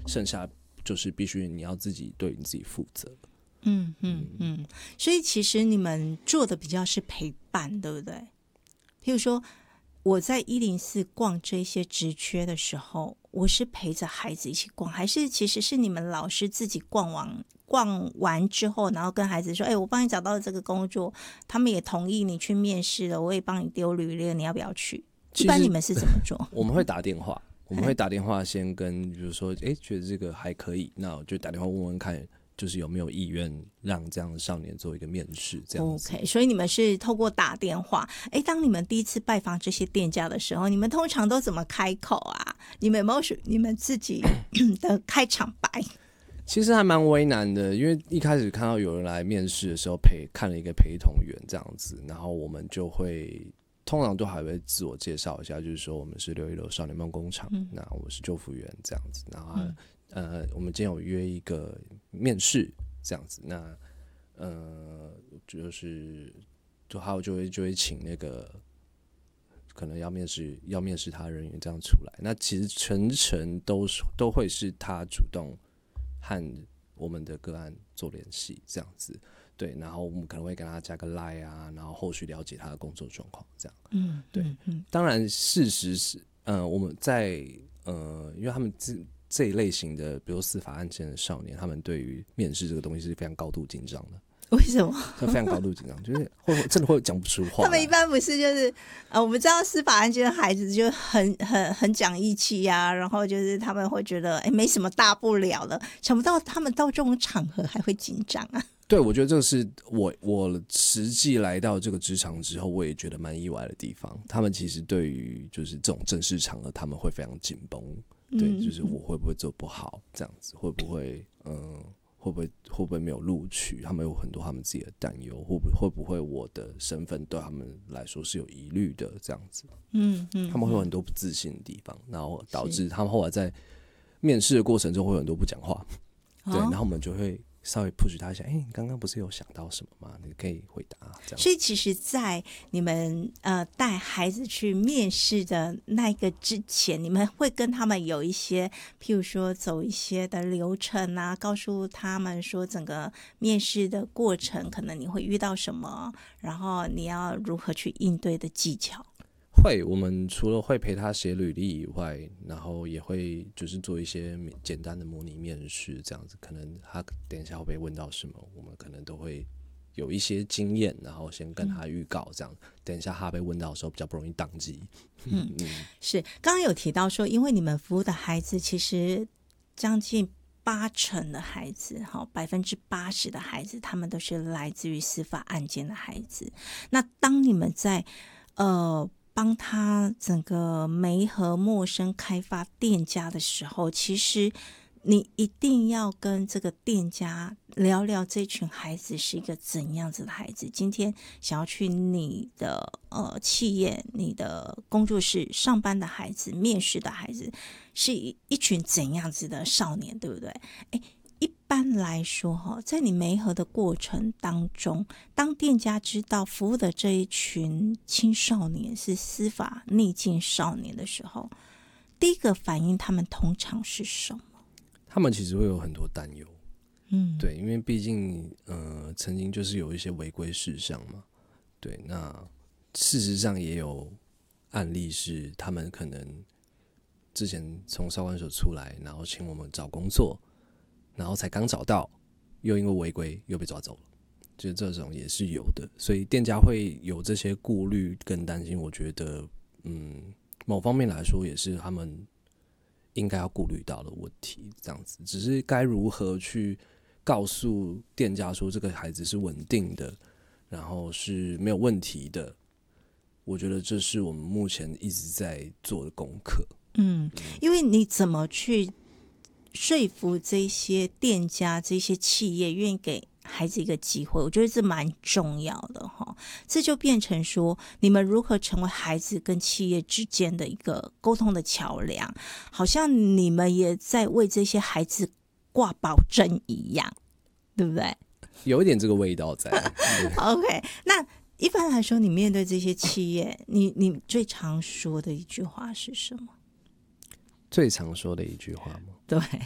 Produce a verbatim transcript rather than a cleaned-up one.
剩下就是必须你要自己对你自己负责。 嗯嗯嗯，所以其实你们做的比较是陪伴，对不对？譬如说我在一零四逛这些职缺的时候，我是陪着孩子一起逛，还是其实是你们老师自己逛完逛完之后，然后跟孩子说：“哎、欸，我帮你找到了这个工作，他们也同意你去面试了，我也帮你丢履历，你要不要去？”一般你们是怎么做？ 我们会打电话，我们会打电话先跟，比如说，哎、欸，觉得这个还可以，那我就打电话问问看。就是有没有意愿让这样的少年做一个面试，这样子。 OK， 所以你们是透过打电话。哎，当你们第一次拜访这些店家的时候，你们通常都怎么开口啊？你们有没有你们自己的开场白？ 其实还蛮为难的，因为一开始看到有人来面试的时候陪看了一个陪同员这样子，然后我们就会通常都还会自我介绍一下，就是说我们是六一六少年梦工厂，嗯、那我是救服员这样子，然后、嗯。呃，我们今天有约一个面试，这样子，那呃，就是就还有就会就会请那个可能要面试要面试他的人员这样出来。那其实全程都是都会是他主动和我们的个案做联系，这样子，对，然后我们可能会跟他加个 line 啊，然后后续了解他的工作状况，这样，嗯，对，嗯嗯、当然事实是，呃，我们在呃，因为他们自这一类型的，比如司法案件的少年，他们对于面试这个东西是非常高度紧张的。 为什么？ 非常高度紧张，就是会真的会讲不出话。 他们一般不是就是呃，我们知道司法案件的孩子就很很很讲义气呀、啊，然后就是他们会觉得哎没什么大不了的，想不到他们到这种场合还会紧张啊。 对，我觉得这个是我我实际来到这个职场之后，我也觉得蛮意外的地方。他们其实对于就是这种正式场合，他们会非常紧绷。对，就是我会不会做不好，这样子会不会，嗯，会不会会不会没有录取？他们有很多他们自己的担忧，会不会不会我的身份对他们来说是有疑虑的，这样子，嗯嗯，他们会有很多不自信的地方，然后导致他们后来在面试的过程中会有很多不讲话，对，然后我们就会稍微 push 他一下，哎、欸，你刚刚不是有想到什么吗？你可以回答。这样， 所以其实，在你们呃带孩子去面试的那个之前，你们会跟他们有一些，譬如说走一些的流程啊，告诉他们说整个面试的过程，可能你会遇到什么，然后你要如何去应对的技巧。 会，我们除了会陪他写履历以外，然后也会就是做一些简单的模拟面试，这样子，可能他等一下会被问到什么，我们可能都会有一些经验，然后先跟他预告，这样、嗯、等一下他被问到的时候比较不容易宕机。 嗯，嗯是，刚刚有提到说，因为你们服务的孩子其实将近八成的孩子，百分之八十的孩子，他们都是来自于司法案件的孩子。那当你们在呃。帮他整个媒合陌生开发店家的时候，其实你一定要跟这个店家聊聊这群孩子是一个怎样子的孩子。今天想要去你的呃企业、你的工作室上班的孩子、面试的孩子，是一群怎样子的少年，对不对？哎。一般来说，在你媒合的过程当中，当店家知道服务的这一群青少年是司法逆境少年的时候，第一个反应他们通常是什么？ 他们其实会有很多担忧，嗯，对，因为毕竟呃，曾经就是有一些违规事项嘛，对，那事实上也有案例是他们可能之前从少管所出来，然后请我们找工作。然后才刚找到，又因为违规又被抓走了，就这种也是有的，所以店家会有这些顾虑跟担心。我觉得，嗯，某方面来说也是他们应该要顾虑到的问题。这样子，只是该如何去告诉店家说这个孩子是稳定的，然后是没有问题的。我觉得这是我们目前一直在做的功课。 嗯，因为你怎么去说服这些店家、这些企业愿意给孩子一个机会，我觉得这蛮重要的哈。这就变成说，你们如何成为孩子跟企业之间的一个沟通的桥梁，好像你们也在为这些孩子挂保证一样，对不对？ 有一点这个味道在。 OK， 那一般来说，你面对这些企业，你你最常说的一句话是什么？ 最常说的一句话吗？ 对，